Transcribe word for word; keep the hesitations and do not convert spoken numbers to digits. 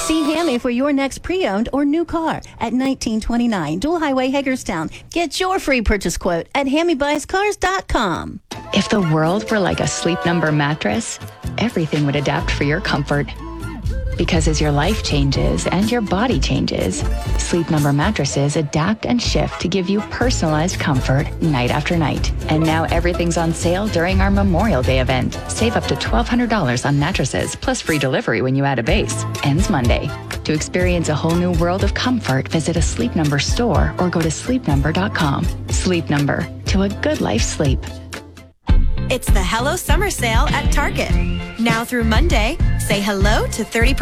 See Hammy for your next pre-owned or new car at nineteen twenty-nine Dual Highway, Hagerstown. Get your free purchase quote at hammy buys cars dot com. If the world were like a Sleep Number mattress, everything would adapt for your comfort. Because as your life changes and your body changes, Sleep Number mattresses adapt and shift to give you personalized comfort night after night. And now everything's on sale during our Memorial Day event. Save up to twelve hundred dollars on mattresses, plus free delivery when you add a base. Ends Monday. To experience a whole new world of comfort, visit a Sleep Number store or go to sleep number dot com. Sleep Number. To a good life sleep. It's the Hello Summer Sale at Target. Now through Monday, say hello to thirty percent